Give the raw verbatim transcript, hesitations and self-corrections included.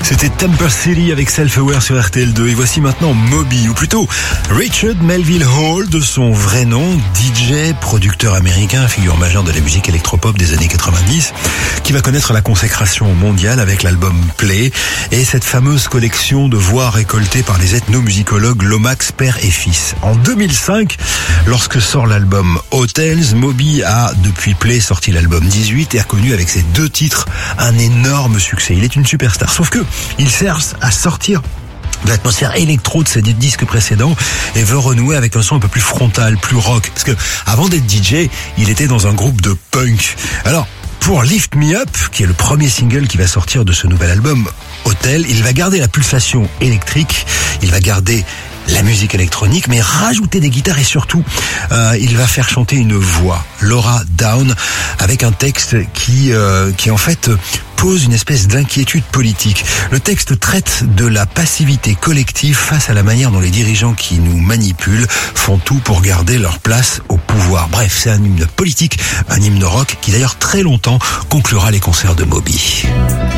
C'était Temper City avec Self-Aware sur R T L deux. Et voici maintenant Moby, ou plutôt Richard Melville Hall, de son vrai nom, D J, producteur américain, figure majeure de la musique électropop des années quatre-vingt-dix, qui va connaître la consécration mondiale avec l'album Play et cette fameuse collection de voix récoltées par les ethnomusicologues Lomax, père et fils. En deux mille cinq, lorsque sort l'album Hotels, Moby a, depuis Play, sorti l'album dix-huit et a connu avec ses deux titres un énorme succès. Il est une superstar. Sauf que il cherche à sortir de l'atmosphère électro de ses disques précédents et veut renouer avec un son un peu plus frontal, plus rock. Parce que avant d'être D J, il était dans un groupe de punk. Alors, pour Lift Me Up, qui est le premier single qui va sortir de ce nouvel album, Hotel, il va garder la pulsation électrique, il va garder la musique électronique, mais rajouter des guitares et surtout, euh, il va faire chanter une voix, Laura Down, avec un texte qui, euh, qui en fait pose une espèce d'inquiétude politique. Le texte traite de la passivité collective face à la manière dont les dirigeants qui nous manipulent font tout pour garder leur place au pouvoir. Bref, c'est un hymne politique, un hymne rock qui d'ailleurs très longtemps conclura les concerts de Moby.